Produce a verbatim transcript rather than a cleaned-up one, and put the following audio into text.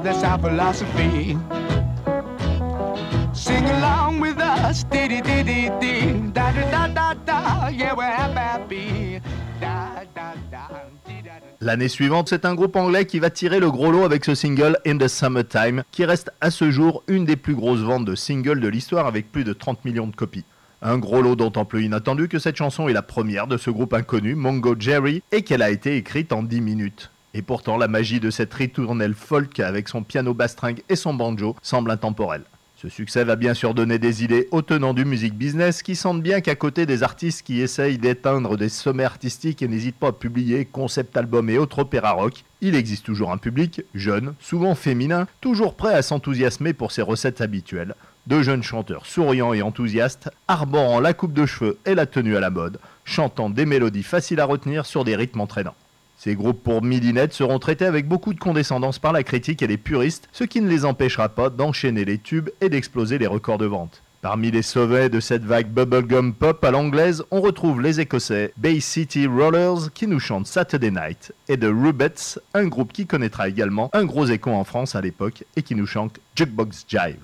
That's our philosophy. Sing along with us, dee dee dee dee dee, da da da da da, yeah we're happy, da da da. L'année suivante, c'est un groupe anglais qui va tirer le gros lot avec ce single In the Summertime, qui reste à ce jour une des plus grosses ventes de singles de l'histoire avec plus de trente millions de copies. Un gros lot d'autant plus inattendu que cette chanson est la première de ce groupe inconnu, Mungo Jerry, et qu'elle a été écrite en dix minutes. Et pourtant, la magie de cette ritournelle folk avec son piano bastringue et son banjo semble intemporelle. Ce succès va bien sûr donner des idées aux tenants du music business qui sentent bien qu'à côté des artistes qui essayent d'éteindre des sommets artistiques et n'hésitent pas à publier concept albums et autres opéra rock, il existe toujours un public, jeune, souvent féminin, toujours prêt à s'enthousiasmer pour ses recettes habituelles. Deux jeunes chanteurs souriants et enthousiastes, arborant la coupe de cheveux et la tenue à la mode, chantant des mélodies faciles à retenir sur des rythmes entraînants. Ces groupes pour midinette seront traités avec beaucoup de condescendance par la critique et les puristes, ce qui ne les empêchera pas d'enchaîner les tubes et d'exploser les records de vente. Parmi les sommets de cette vague bubblegum pop à l'anglaise, on retrouve les Écossais Bay City Rollers qui nous chantent Saturday Night et The Rubettes, un groupe qui connaîtra également un gros écho en France à l'époque et qui nous chante Jukebox Jive.